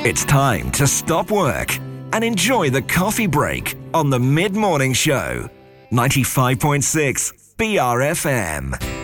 It's time to stop work and enjoy the coffee break on the Mid-Morning Show. 95.6 BRFM.